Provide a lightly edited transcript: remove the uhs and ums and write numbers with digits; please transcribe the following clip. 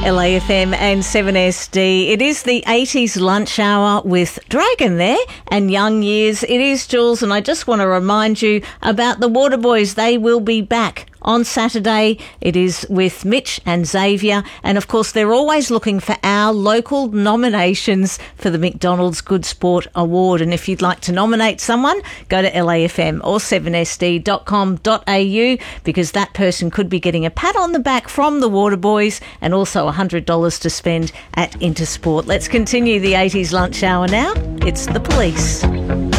LAFM and 7SD. It is the 80s lunch hour with Dragon there and Young Years. It is Jules, and I just want to remind you about the Waterboys. They will be back on Saturday. It is with Mitch and Xavier, and of course they're always looking for our local nominations for the McDonald's Good Sport Award. And if you'd like to nominate someone, go to LAFM or 7sd.com.au, because that person could be getting a pat on the back from the Waterboys and also $100 to spend at Intersport. Let's continue the 80s lunch hour now. It's The Police.